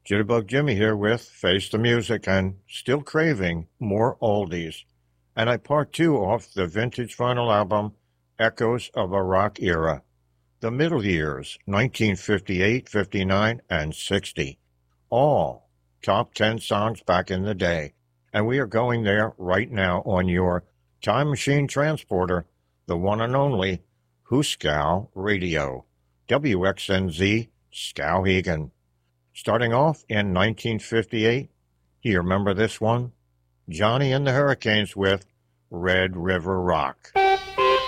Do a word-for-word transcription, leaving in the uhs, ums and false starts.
Jitterbug Jimmy here with Face the Music and still craving more oldies. And I part two off the vintage vinyl album, Echoes of a Rock Era. The middle years, nineteen fifty-eight, fifty-nine, and sixty. All top ten songs back in the day. And we are going there right now on your Time Machine Transporter, the one and only Hooskow Radio. W X N Z, Skowhegan. Starting off in nineteen fifty-eight, you remember this one? Johnny and the Hurricanes with Red River Rock.